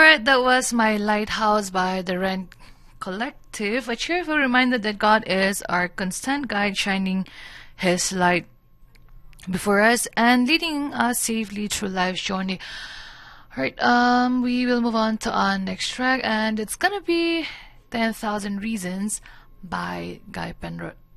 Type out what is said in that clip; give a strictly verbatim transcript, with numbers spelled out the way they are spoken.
Alright, that was My Lighthouse by the Rent Collective, a cheerful reminder that God is our constant guide, shining His light before us and leading us safely through life's journey. Alright, um, we will move on to our next track, and it's gonna be ten thousand Reasons by Guy Penrose.